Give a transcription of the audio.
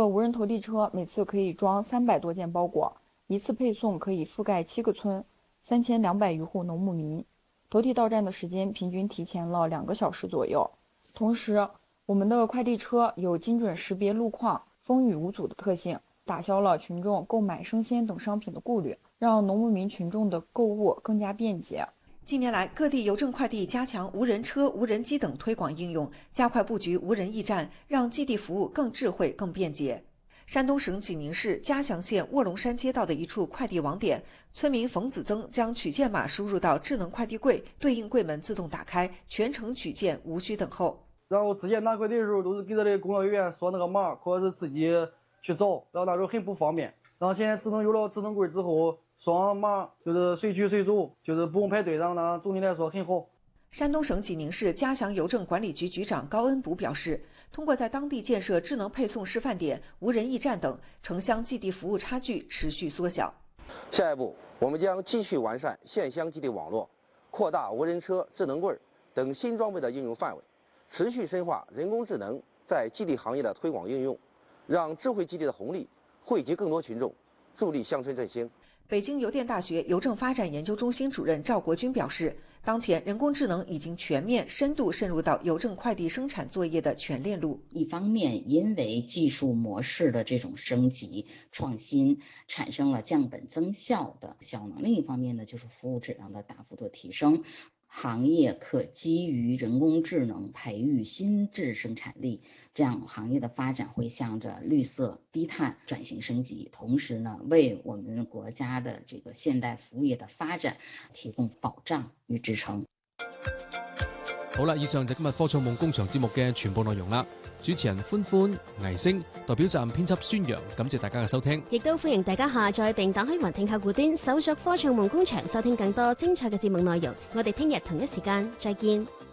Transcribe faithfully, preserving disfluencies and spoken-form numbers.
无人投递车每次可以装三百多件包裹，一次配送可以覆盖七个村，三千两百余户农牧民。投递到站的时间平均提前了两个小时左右。同时，我们的快递车有精准识别路况、风雨无阻的特性，打消了群众购买生鲜等商品的顾虑，让农牧民群众的购物更加便捷。 近年来，各地邮政快递加强无人车、无人机等推广应用，加快布局无人驿站，让寄递服务更智慧、更便捷。山东省济宁市嘉祥县卧龙山街道的一处快递网点，村民冯子增将取件码输入到智能快递柜，对应柜门自动打开，全程取件无需等候。 然后之前拿快递的时候都是给他的工作人员说那个码，或者是自己去找，然后那时候很不方便。然后现在智能有了智能柜之后，双码就是随取随走，就是不用排队，然后呢总体来说很好。 山东省济宁市嘉祥邮政管理局局长高恩补表示，通过在当地建设智能配送示范点、无人驿站等，城乡寄递服务差距持续缩小。 下一步，我们将继续完善县乡寄递网络，扩大无人车、智能柜等新装备的应用范围，持续深化人工智能在寄递行业的推广应用，让智慧寄递的红利惠及更多群众，助力乡村振兴。 北京邮电大学邮政发展研究中心主任赵国军表示，当前人工智能已经全面深度渗入到邮政快递生产作业的全链路。 一方面，因为技术模式的这种升级创新，产生了降本增效的效能；另一方面呢，就是服务质量的大幅度提升。行业可基于人工智能培育新质生产力，这样行业的发展会向着绿色低碳转型升级，同时呢，为我们国家的这个现代服务业的發展提供保障與支撐。 好啦，以上就今日科創夢工場節目嘅全部內容啦。主持人歡歡、倪星，代表站編輯孫陽，感謝大家嘅收聽。 亦都歡迎大家下載並打開雲聽客戶端，搜索科創夢工場，收聽更多精彩嘅節目內容。我哋聽日同一時間再見。